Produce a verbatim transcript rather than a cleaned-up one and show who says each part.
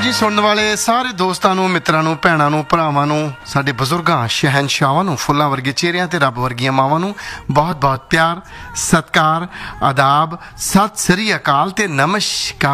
Speaker 1: ਜੀ ਸੁਣਨ ਵਾਲੇ ਸਾਰੇ ਦੋਸਤਾਂ ਨੂੰ, ਮਿੱਤਰਾਂ ਨੂੰ, ਭੈਣਾਂ ਨੂੰ, ਭਰਾਵਾਂ ਨੂੰ, ਸਾਡੇ ਬਜ਼ੁਰਗਾਂ, ਸ਼ਹਿਨਸ਼ਾਹਾਂ ਨੂੰ, ਫੁੱਲਾਂ ਵਰਗੇ ਚਿਹਰਿਆਂ ਤੇ ਰੱਬ ਵਰਗੀਆਂ ਮਾਵਾਂ ਨੂੰ ਬਹੁਤ ਬਹੁਤ ਪਿਆਰ, ਸਤਿਕਾਰ, ਆਦਾਬ, ਸਤਿ ਸ੍ਰੀ ਅਕਾਲ ਤੇ ਨਮਸਕਾਰ।